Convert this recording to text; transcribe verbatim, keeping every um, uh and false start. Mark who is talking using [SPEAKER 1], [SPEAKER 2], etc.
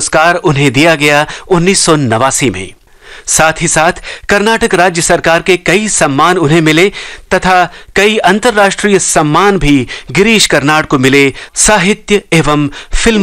[SPEAKER 1] पुरस्कार उन्हें दिया गया उन्नीस सौ नवासी में। साथ ही साथ कर्नाटक राज्य सरकार के कई सम्मान उन्हें मिले तथा कई अंतर्राष्ट्रीय सम्मान भी गिरीश कर्नाड को मिले साहित्य एवं फिल्म